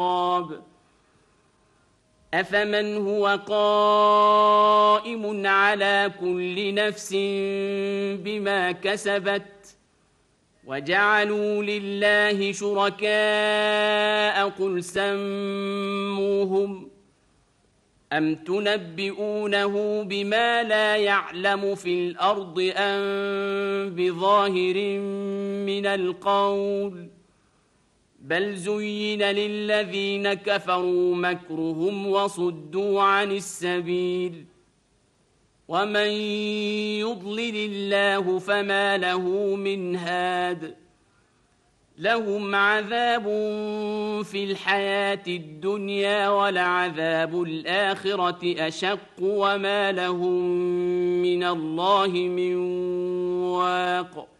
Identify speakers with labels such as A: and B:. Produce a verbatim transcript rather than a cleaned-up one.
A: أفمن هو قائم على كل نفس بما كسبت وجعلوا لله شركاء قل سموهم أم تنبئونه بما لا يعلم في الأرض أم بظاهر من القول بل زين للذين كفروا مكرهم وصدوا عن السبيل ومن يضلل الله فما له من هاد لهم عذاب في الحياة الدنيا ولعذاب الآخرة أشق وما لهم من الله من واق